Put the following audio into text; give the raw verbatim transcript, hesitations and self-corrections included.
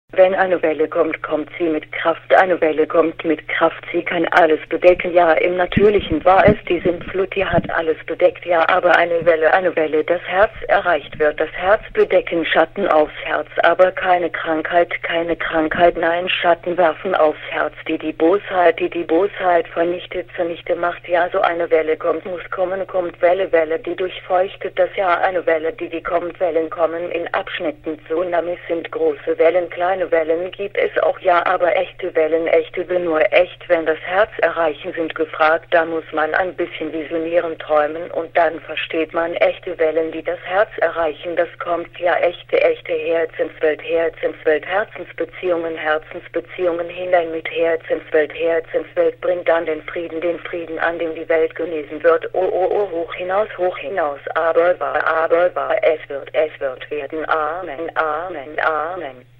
Wenn eine Welle kommt, kommt sie mit Kraft. Eine Welle kommt mit Kraft. Sie kann alles bedecken. Ja, im Natürlichen war es die Sintflut, die hat alles bedeckt. Ja, aber eine Welle, eine Welle, das Herz erreicht wird. Das Herz bedecken, Schatten aufs Herz. Aber keine Krankheit, keine Krankheit. Nein, Schatten werfen aufs Herz. Die die Bosheit, die die Bosheit vernichtet, zunichte macht. Ja, so eine Welle kommt, muss kommen, kommt Welle, Welle, die durchfeuchtet das Jahr. Eine Welle, die die kommt, Wellen kommen in Abschnitten. Tsunamis sind große Wellen, kleine Wellen gibt es auch, ja, aber echte Wellen, echte will nur echt, wenn das Herz erreichen, sind gefragt, da muss man ein bisschen visionieren, träumen und dann versteht man echte Wellen, die das Herz erreichen, das kommt, ja, echte, echte Herzenswelt, Herzenswelt, Herzensbeziehungen, Herzensbeziehungen hinein mit Herzenswelt, Herzenswelt bringt dann den Frieden, den Frieden, an dem die Welt genesen wird, oh, oh, oh, hoch hinaus, hoch hinaus, aber war, aber war, es wird, es wird werden, Amen, Amen, Amen.